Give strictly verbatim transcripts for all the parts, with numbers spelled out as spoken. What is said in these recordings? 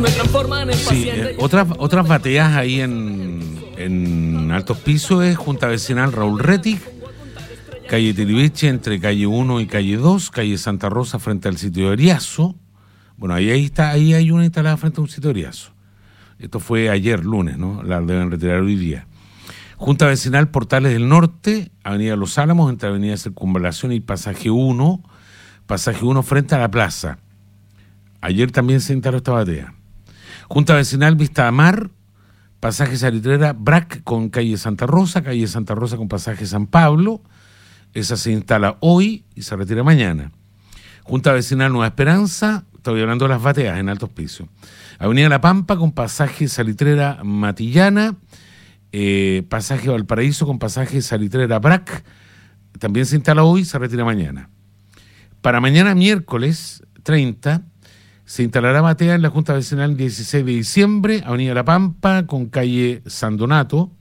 Sí, eh, otras, otras bateas ahí en, en Altos Pisos es Junta Vecinal Raúl Rettig, calle Tiribeche entre calle uno y calle dos, calle Santa Rosa frente al sitio de Ariazo. Bueno, ahí, ahí está, ahí hay una instalada frente a un sitio de Ariazo. Esto fue ayer, lunes, ¿no? La deben retirar hoy día. Junta Vecinal Portales del Norte, Avenida Los Álamos, entre Avenida Circunvalación y Pasaje uno, Pasaje uno frente a la plaza. Ayer también se instaló esta batea. Junta Vecinal Vista Mar, Pasaje Salitrera B R A C con calle Santa Rosa, calle Santa Rosa con Pasaje San Pablo. Esa se instala hoy y se retira mañana. Junta Vecinal Nueva Esperanza, estoy hablando de las bateas en Altos Pisos. Avenida La Pampa con Pasaje Salitrera Matillana, eh, Pasaje Valparaíso con Pasaje Salitrera B R A C, también se instala hoy y se retira mañana. Para mañana miércoles treinta se instalará batea en la Junta Vecinal dieciséis de diciembre, Avenida La Pampa con calle San Donato,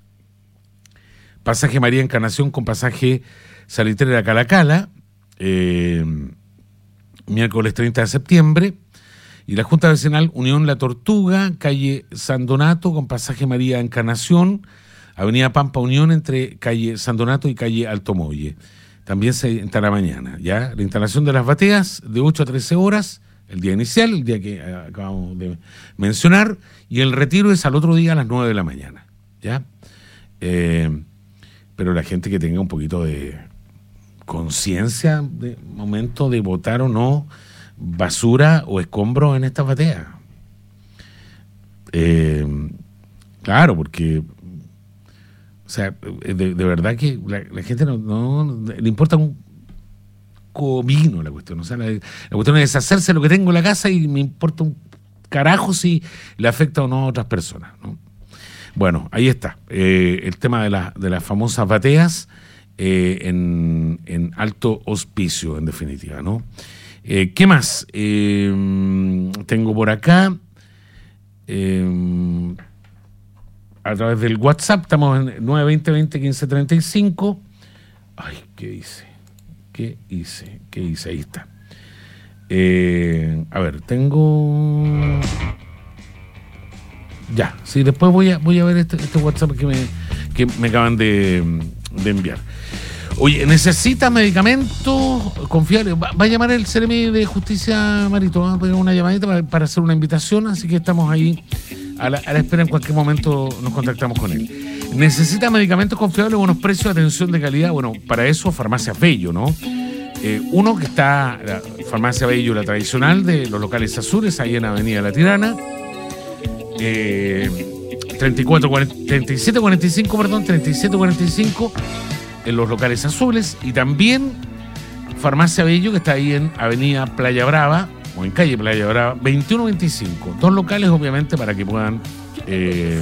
Pasaje María Encarnación con Pasaje Salitrera Calacala, eh, miércoles treinta de septiembre, y la Junta Vecinal Unión La Tortuga, calle San Donato con Pasaje María Encarnación, Avenida Pampa Unión entre calle San Donato y calle Alto Molle. También se instalará mañana, ¿ya? La instalación de las bateas de ocho a trece horas, el día inicial, el día que acabamos de mencionar, y el retiro es al otro día a las nueve de la mañana, ¿ya? Eh, pero la gente que tenga un poquito de conciencia de momento de botar o no basura o escombros en estas bateas. Eh, claro, porque o sea, de, de verdad que la, la gente no, no le importa un comino la cuestión. O sea, la, la cuestión es deshacerse de lo que tengo en la casa y me importa un carajo si le afecta o no a otras personas, ¿no? Bueno, ahí está. Eh, el tema de, la, de las famosas bateas eh, en, en Alto Hospicio, en definitiva, ¿no? Eh, ¿Qué más? Eh, tengo por acá, eh, a través del WhatsApp, estamos en nueve veinte, veinte, quince, treinta y cinco. Ay, ¿qué hice? ¿Qué hice? ¿Qué hice? Ahí está. Eh, a ver, tengo... Ya, sí, después voy a voy a ver este, este WhatsApp que me, que me acaban de, de enviar. Oye, ¿necesita medicamentos confiables? Va, va a llamar el Seremi de Justicia, Marito, va a poner una llamadita para, para hacer una invitación, así que estamos ahí a la, a la espera, en cualquier momento nos contactamos con él. ¿Necesita medicamentos confiables, buenos precios, atención de calidad? Bueno, para eso Farmacia Bello, ¿no? Eh, uno que está, la Farmacia Bello, la tradicional de los locales azules, ahí en Avenida La Tirana, eh, treinta y cuatro, cuarenta, treinta y siete cuarenta y cinco, perdón, treinta y siete cuarenta y cinco en los locales azules, y también Farmacia Bello, que está ahí en Avenida Playa Brava, o en calle Playa Brava, veintiuno veinticinco. Dos locales, obviamente, para que puedan eh,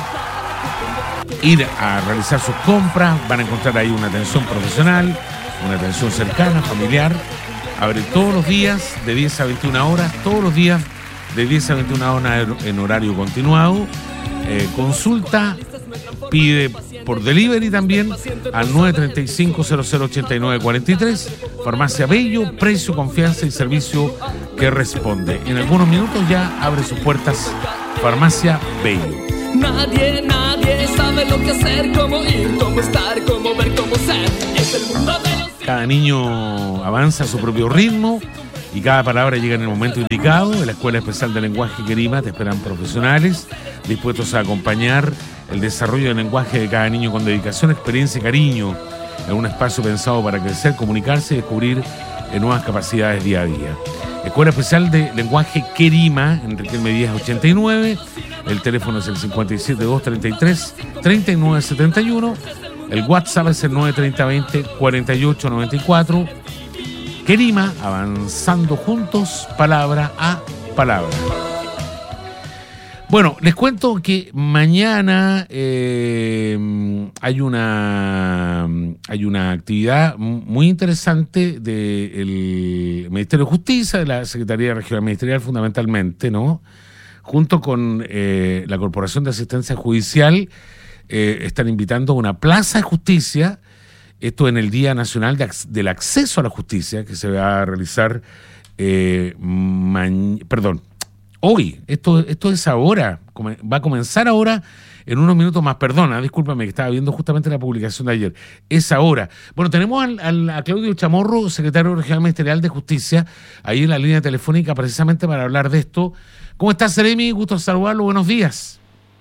ir a realizar sus compras. Van a encontrar ahí una atención profesional, una atención cercana, familiar. Abre todos los días de diez a veintiuna horas, todos los días de diez a veintiuna horas en horario continuado. Eh, consulta, pide por delivery también al nueve treinta y cinco, cero cero ochenta y nueve cuarenta y tres. Farmacia Bello, precio, confianza y servicio que responde. En algunos minutos ya abre sus puertas Farmacia Bello. Nadie, nadie sabe lo que hacer, cómo ir, cómo estar, cómo ver, cómo ser. Es el mundo de los... Cada niño avanza a su propio ritmo y cada palabra llega en el momento indicado. En la Escuela Especial de Lenguaje Querima te esperan profesionales dispuestos a acompañar el desarrollo del lenguaje de cada niño con dedicación, experiencia y cariño, en un espacio pensado para crecer, comunicarse y descubrir nuevas capacidades día a día. Escuela Especial de Lenguaje Querima, en Riquelme Díaz ochenta y nueve. El teléfono es el cincuenta y siete, doscientos treinta y tres, treinta y nueve setenta y uno. El WhatsApp es el nueve treinta, veinte, cuarenta y ocho noventa y cuatro. Querima, avanzando juntos, palabra a palabra. Bueno, les cuento que mañana eh, hay una hay una actividad muy interesante del Ministerio de Justicia, de la Secretaría Regional Ministerial fundamentalmente, ¿no? Junto con eh, la Corporación de Asistencia Judicial, eh, están invitando a una plaza de justicia, esto en el Día Nacional de, del Acceso a la Justicia, que se va a realizar, eh, ma- perdón, hoy, esto, esto es ahora, va a comenzar ahora en unos minutos más. Perdona, discúlpame, que estaba viendo justamente la publicación de ayer. Es ahora. Bueno, tenemos al, al, a Claudio Chamorro, secretario regional ministerial de Justicia, ahí en la línea telefónica precisamente para hablar de esto. ¿Cómo estás, Seremi? Gusto saludarlo, buenos días.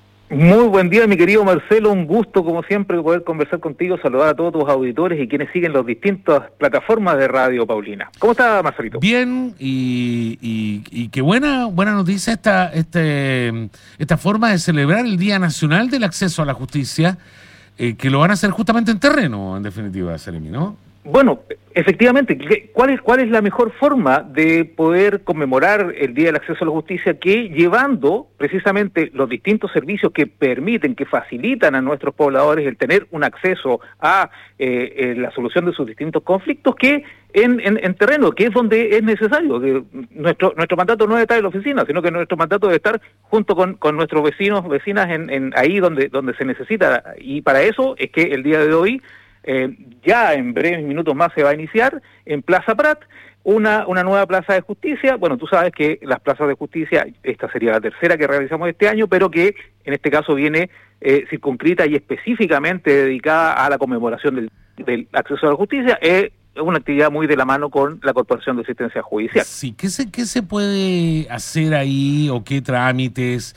Muy buen día, mi querido Marcelo, un gusto como siempre poder conversar contigo, saludar a todos tus auditores y quienes siguen las distintas plataformas de Radio Paulina. ¿Cómo está, Marcelito? Bien, y, y, y qué buena buena noticia esta, este, esta forma de celebrar el Día Nacional del Acceso a la Justicia, eh, que lo van a hacer justamente en terreno, en definitiva, Seremi, ¿no? Bueno, efectivamente, ¿cuál es, cuál es la mejor forma de poder conmemorar el Día del Acceso a la Justicia que llevando precisamente los distintos servicios que permiten, que facilitan a nuestros pobladores el tener un acceso a eh, eh, la solución de sus distintos conflictos que en, en, en terreno, que es donde es necesario? Que nuestro nuestro mandato no debe estar en la oficina, sino que nuestro mandato debe estar junto con, con nuestros vecinos, vecinas en, en ahí donde, donde se necesita, y para eso es que el día de hoy Eh, ya en breves minutos más se va a iniciar en Plaza Prat una, una nueva plaza de justicia. Bueno, tú sabes que las plazas de justicia, esta sería la tercera que realizamos este año, pero que en este caso viene eh, circunscrita y específicamente dedicada a la conmemoración del, del acceso a la justicia. Es una actividad muy de la mano con la Corporación de Asistencia Judicial. Sí, ¿qué se, qué se puede hacer ahí o qué trámites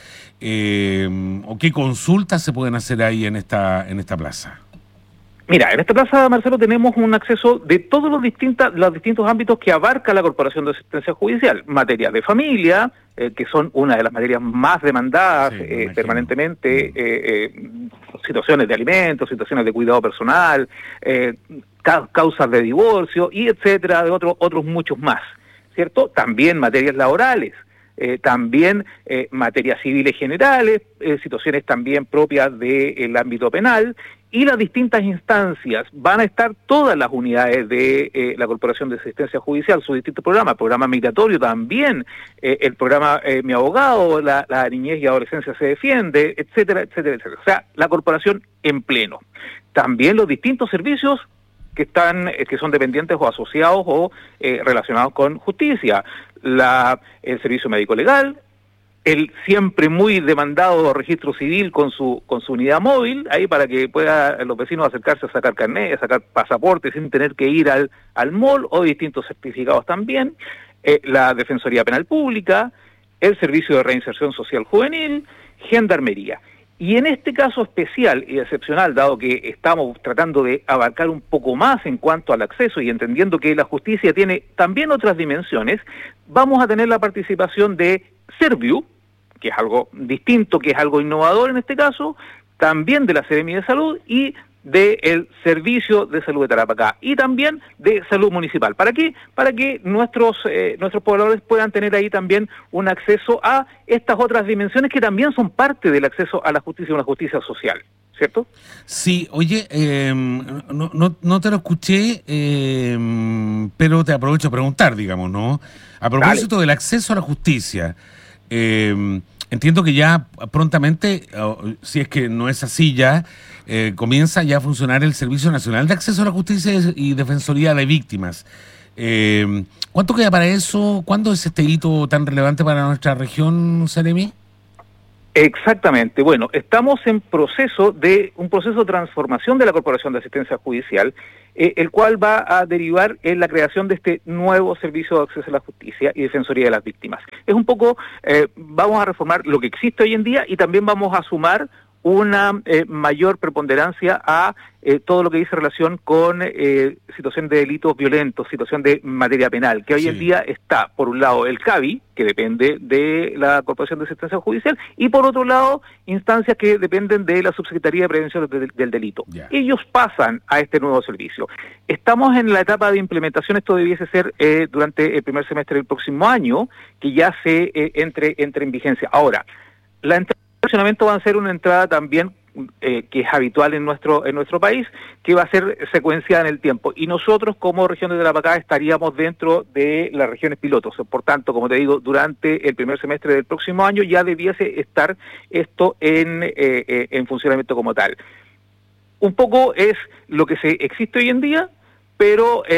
eh, o qué consultas se pueden hacer ahí en esta, en esta plaza? Mira, en esta plaza, Marcelo, tenemos un acceso de todos los, distintas, los distintos ámbitos que abarca la Corporación de Asistencia Judicial. Materias de familia, eh, que son una de las materias más demandadas sí, eh, permanentemente, eh, eh, situaciones de alimentos, situaciones de cuidado personal, eh, ca causas de divorcio, y etcétera, de otros otros muchos más, ¿cierto? También materias laborales. Eh, también eh, materias civiles generales, eh, situaciones también propias del ámbito penal, y las distintas instancias. Van a estar todas las unidades de eh, la Corporación de Asistencia Judicial, sus distintos programas, programa migratorio también, eh, el programa eh, Mi Abogado, la, la niñez y adolescencia se defiende, etcétera, etcétera, etcétera. O sea, la corporación en pleno. También los distintos servicios que están, eh, que son dependientes o asociados o eh, relacionados con justicia, la, el servicio médico legal, el siempre muy demandado registro civil con su con su unidad móvil, ahí para que puedan los vecinos acercarse a sacar carnet, a sacar pasaporte sin tener que ir al, al mall, o distintos certificados también, eh, la Defensoría Penal Pública, el Servicio de Reinserción Social Juvenil, Gendarmería. Y en este caso especial y excepcional, dado que estamos tratando de abarcar un poco más en cuanto al acceso y entendiendo que la justicia tiene también otras dimensiones, vamos a tener la participación de Serviu, que es algo distinto, que es algo innovador en este caso, también de la Seremi de Salud y del Servicio de Salud de Tarapacá, y también de Salud Municipal. ¿Para qué? Para que nuestros eh, nuestros pobladores puedan tener ahí también un acceso a estas otras dimensiones que también son parte del acceso a la justicia, una justicia social, ¿cierto? Sí, oye, eh, no, no, no te lo escuché, eh, pero te aprovecho a preguntar, digamos, ¿no? A propósito Dale. del acceso a la justicia, eh, entiendo que ya prontamente, si es que no es así ya, eh, comienza ya a funcionar el Servicio Nacional de Acceso a la Justicia y Defensoría de Víctimas. Eh, ¿Cuánto queda para eso? ¿Cuándo es este hito tan relevante para nuestra región, Seremi? Exactamente. Bueno, estamos en proceso de un proceso de transformación de la Corporación de Asistencia Judicial, eh, el cual va a derivar en la creación de este nuevo Servicio de Acceso a la Justicia y Defensoría de las Víctimas. Es un poco, eh, vamos a reformar lo que existe hoy en día y también vamos a sumar una eh, mayor preponderancia a eh, todo lo que dice relación con eh, situación de delitos violentos, situación de materia penal, que hoy sí. en día está, por un lado, el CABI, que depende de la Corporación de Asistencia Judicial, y por otro lado, instancias que dependen de la Subsecretaría de Prevención del, del Delito. Yeah. Ellos pasan a este nuevo servicio. Estamos en la etapa de implementación, esto debiese ser eh, durante el primer semestre del próximo año, que ya se eh, entre, entre en vigencia. Ahora, la entrada de funcionamiento va a ser una entrada también eh, que es habitual en nuestro en nuestro país, que va a ser secuenciada en el tiempo. Y nosotros, como región de Tarapacá, estaríamos dentro de las regiones pilotos. Por tanto, como te digo, durante el primer semestre del próximo año ya debiese estar esto en, eh, eh, en funcionamiento como tal. Un poco es lo que se existe hoy en día, pero eh,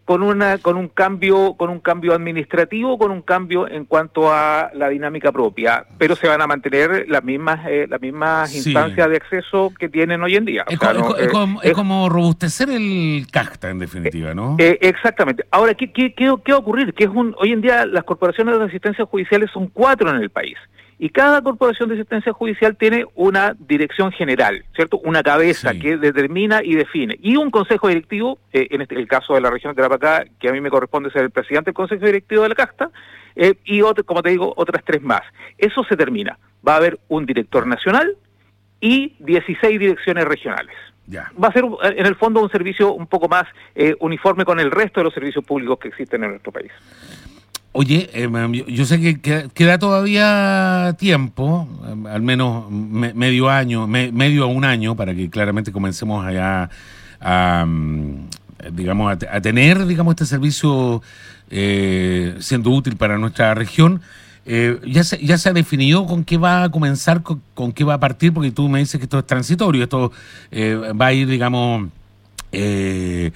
con una con un cambio con un cambio administrativo, con un cambio en cuanto a la dinámica propia, pero se van a mantener las mismas eh, las mismas Sí. instancias de acceso que tienen hoy en día. Es, O sea, co- no, es co- es eh, como, es es- como robustecer el CACTA, en definitiva, ¿no? Eh, exactamente. Ahora, ¿qué, qué, qué, qué va a ocurrir? Que es un, hoy en día las corporaciones de asistencia judiciales son cuatro en el país. Y cada corporación de asistencia judicial tiene una dirección general, ¿cierto? Una cabeza Sí. que determina y define. Y un consejo directivo, eh, en este, el caso de la región de Tarapacá, que a mí me corresponde ser el presidente del consejo directivo de la CACTA, eh, y otro, como te digo, otras tres más. Eso se termina. Va a haber un director nacional y dieciséis direcciones regionales. Ya. Va a ser, en el fondo, un servicio un poco más eh, uniforme con el resto de los servicios públicos que existen en nuestro país. Oye, eh, yo, yo sé que queda, queda todavía tiempo, eh, al menos me- medio año, me- medio a un año, para que claramente comencemos allá a, mm, digamos, a, te- a tener, digamos, este servicio eh, siendo útil para nuestra región. Eh, ya, se, ya se ha definido con qué va a comenzar, con, con qué va a partir, porque tú me dices que esto es transitorio, esto eh, va a ir, digamos, eh,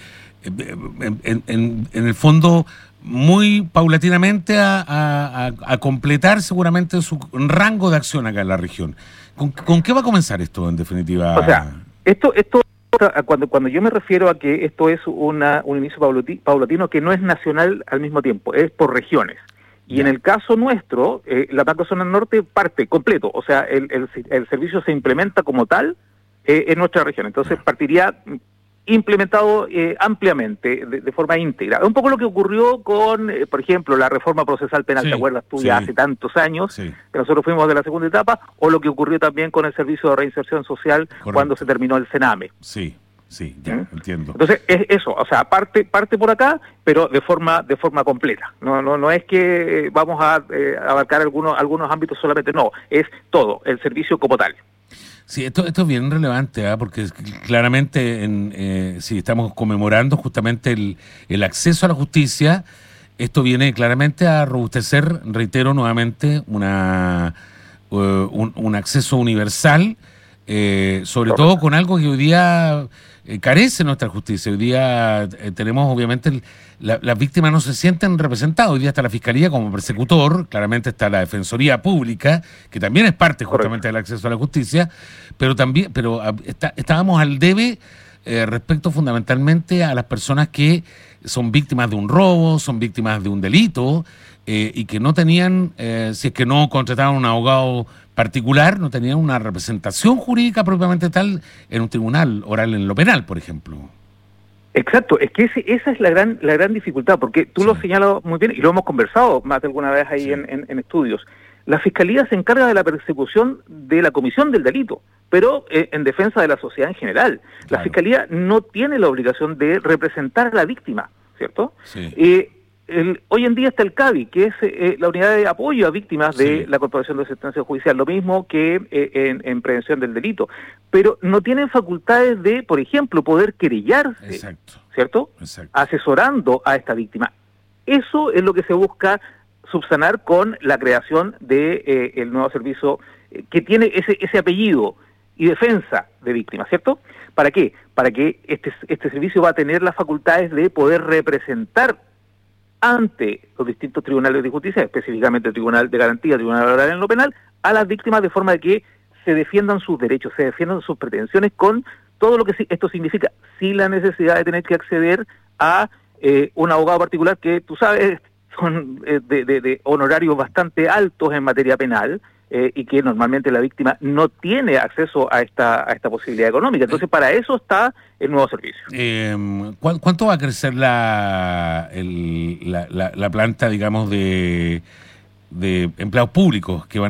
en, en- en- en el fondo muy paulatinamente a, a- a- a completar seguramente su rango de acción acá en la región. ¿Con, con qué va a comenzar esto, en definitiva? O sea, esto, esto cuando, cuando yo me refiero a que esto es una, un inicio paulati- paulatino que no es nacional al mismo tiempo, es por regiones. Y Ya. en el caso nuestro, eh, la macrozona norte parte completo, o sea, el, el, el servicio se implementa como tal eh, en nuestra región. Entonces Ya. partiría mm, implementado eh, ampliamente, de, de forma íntegra. Es un poco lo que ocurrió con, eh, por ejemplo, la reforma procesal penal, Sí, ¿te acuerdas tú? sí. Ya hace tantos años, Sí. que nosotros fuimos de la segunda etapa, o lo que ocurrió también con el servicio de reinserción social Correcto. cuando se terminó el CENAME. Sí, sí, ya, ¿Mm? entiendo. Entonces es eso, o sea, parte parte por acá, pero de forma de forma completa. No no no es que vamos a eh, abarcar algunos algunos ámbitos solamente, no, es todo el servicio como tal. Sí, esto, esto es bien relevante, ¿ah? Porque es- claramente en, eh, si estamos conmemorando justamente el, el acceso a la justicia, esto viene claramente a robustecer, reitero nuevamente, una uh, un, un acceso universal, eh, sobre Correcto. todo con algo que hoy día eh, carece nuestra justicia. Hoy día eh, tenemos obviamente, el- la- las víctimas no se sienten representadas. Hoy día está la Fiscalía como persecutor, claramente está la Defensoría Pública, que también es parte justamente del acceso a la justicia, pero también, pero ah, está- estábamos al debe eh, respecto fundamentalmente a las personas que son víctimas de un robo, son víctimas de un delito, eh, y que no tenían, eh, si es que no contrataban un abogado particular, no tenían una representación jurídica propiamente tal en un tribunal oral en lo penal, por ejemplo. Exacto, es que ese- esa es la gran la gran dificultad, porque tú Sí. lo has señalado muy bien y lo hemos conversado más de alguna vez ahí Sí. en, en- en estudios. La Fiscalía se encarga de la persecución de la comisión del delito, pero eh, en defensa de la sociedad en general. La Claro. Fiscalía no tiene la obligación de representar a la víctima, ¿cierto? Sí. Eh, el- hoy en día está el CADI, que es eh, la unidad de apoyo a víctimas de Sí. la Corporación de Asistencia Judicial, lo mismo que eh, en, en prevención del delito, pero no tienen facultades de, por ejemplo, poder querellarse, Exacto, ¿cierto? exacto. Asesorando a esta víctima. Eso es lo que se busca subsanar con la creación de eh, el nuevo servicio eh, que tiene ese ese apellido y defensa de víctimas, ¿cierto? ¿Para qué? Para que este este servicio va a tener las facultades de poder representar ante los distintos tribunales de justicia, específicamente el Tribunal de Garantía, el Tribunal Oral en lo Penal, a las víctimas de forma de que se defiendan sus derechos, se defiendan sus pretensiones con todo lo que sí- esto significa, sin la necesidad de tener que acceder a eh, un abogado particular que, tú sabes, son eh, de, de- de honorarios bastante altos en materia penal, eh, y que normalmente la víctima no tiene acceso a esta a esta posibilidad económica. Entonces, para eso está el nuevo servicio. Eh, ¿cuán- ¿Cuánto va a crecer la, el- la, la, la planta, digamos, de, de empleados públicos que van